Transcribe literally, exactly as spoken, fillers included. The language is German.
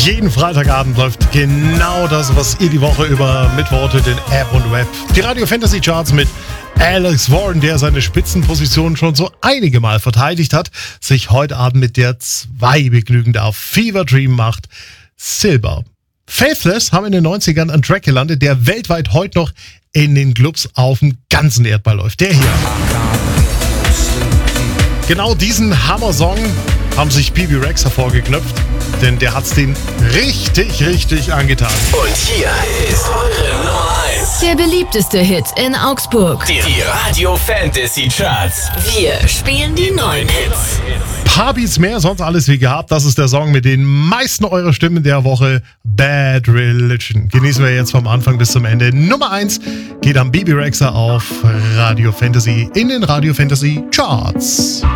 Jeden Freitagabend läuft genau das, was ihr die Woche über mitwortet in App und Web. Die Radio Fantasy Charts mit Alex Warren, der seine Spitzenposition schon so einige Mal verteidigt hat, sich heute Abend mit der zwei begnügend auf Fever Dream macht. Silber. Faithless haben in den neunzigern einen Track gelandet, der weltweit heute noch in den Clubs auf dem ganzen Erdball läuft. Der hier. Genau diesen Hammer-Song haben sich B B Rexa vorgeknöpft, denn der hat's den richtig, richtig angetan. Und hier ist eure Nummer eins. Der beliebteste Hit in Augsburg. Die, die Radio Fantasy Charts. Wir spielen die neuen Hits. Paar Beats mehr, sonst alles wie gehabt. Das ist der Song mit den meisten eurer Stimmen der Woche. Bad Religion. Genießen wir jetzt vom Anfang bis zum Ende. Nummer eins geht am B B Rexa auf Radio Fantasy in den Radio Fantasy Charts.